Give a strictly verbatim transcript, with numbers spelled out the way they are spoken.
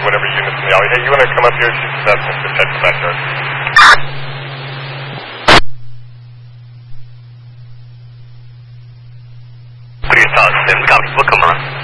whatever units in the alley. Hey, you want to come up here and shoot the best and head to the backyard? Three thousand, copy, we'll come on.